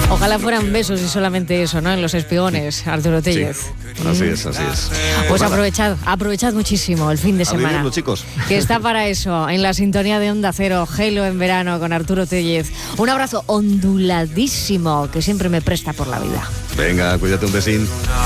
Ojalá fueran besos y solamente eso, ¿no? En Los Espigones, Arturo Tellez. Sí, así es. Pues aprovechad muchísimo el fin de semana. Vivirlo, chicos. Que está para eso, en la sintonía de Onda Cero, Gelo en verano con Arturo Tellez. Un abrazo onduladísimo que siempre me presta por la vida. Venga, cuídate, un besín.